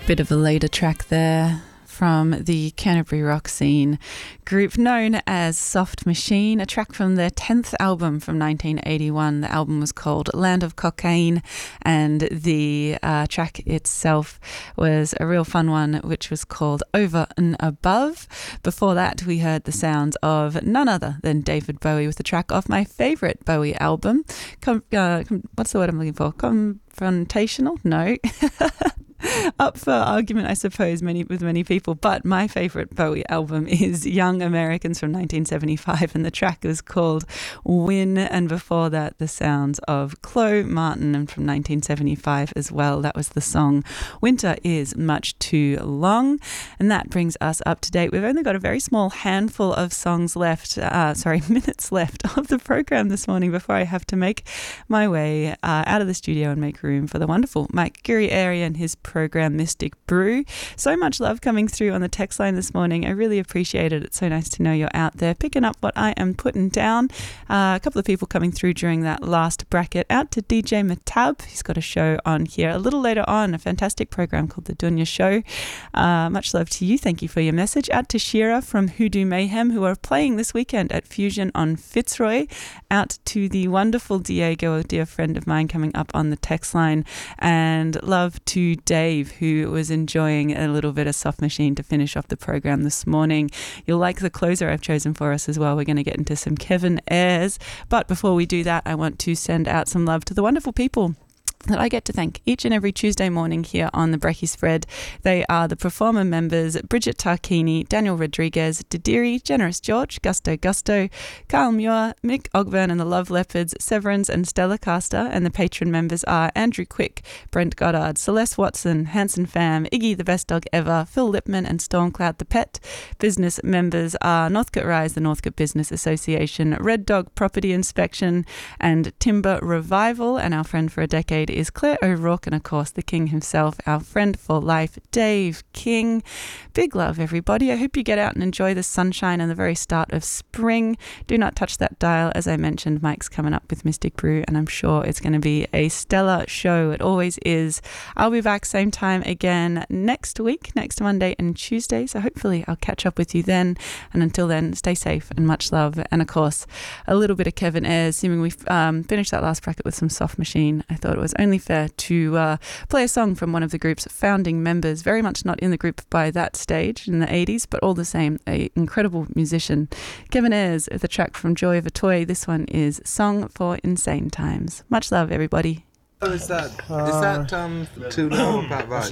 Bit of a later track there from the Canterbury rock scene group known as Soft Machine, a track from their 10th album from 1981. The album was called Land of Cocaine, and the track itself was a real fun one, which was called Over and Above. Before that, we heard the sounds of none other than David Bowie with a track off my favourite Bowie album. What's the word I'm looking for? Confrontational? No. Up for argument, I suppose, with many people, but my favourite Bowie album is Young Americans from 1975, and the track is called Win, and before that the sounds of Chloe Martin, and from 1975 as well, that was the song Winter Is Much Too Long. And that brings us up to date. We've only got a very small handful of songs left, minutes left of the program this morning before I have to make my way out of the studio and make room for the wonderful Mike Guerrieri and his program Mystic Brew. So much love coming through on the text line this morning. I really appreciate it. It's so nice to know you're out there picking up what I am putting down. A couple of people coming through during that last bracket. Out to DJ Matab. He's got a show on here a little later on, a fantastic program called The Dunya Show. Much love to you. Thank you for your message. Out to Shira from Hoodoo Mayhem, who are playing this weekend at Fusion on Fitzroy. Out to the wonderful Diego, a dear friend of mine, coming up on the text line. And love to Dave, who was enjoying a little bit of Soft Machine to finish off the program this morning. You'll like the closer I've chosen for us as well. We're going to get into some Kevin Ayers. But before we do that, I want to send out some love to the wonderful people that I get to thank each and every Tuesday morning here on the Brekkie Spread. They are the performer members Bridget Tarquini, Daniel Rodriguez, Didiri, Generous George, Gusto, Carl Muir, Mick Ogburn and the Love Leopards, Severance and Stella Caster, and the patron members are Andrew Quick, Brent Goddard, Celeste Watson, Hanson Pham, Iggy the Best Dog Ever, Phil Lipman and Stormcloud the Pet. Business members are Northcote Rise, the Northcote Business Association, Red Dog Property Inspection and Timber Revival, and our friend for a decade is Claire O'Rourke, and of course the King himself, our friend for life, Dave King. Big love, everybody. I hope you get out and enjoy the sunshine and the very start of spring. Do not touch that dial. As I mentioned, Mike's coming up with Mystic Brew, and I'm sure it's going to be a stellar show. It always is. I'll be back same time again next week, next Monday and Tuesday, so hopefully I'll catch up with you then. And until then, stay safe and much love. And of course, a little bit of Kevin Ayers. Assuming we finished that last bracket with some Soft Machine, I thought it was only fair to play a song from one of the group's founding members, very much not in the group by that stage in the 80s, but all the same, an incredible musician. Kevin Ayers with a track from Joy of a Toy. This one is Song for Insane Times. Much love, everybody. Oh, is that too low about that?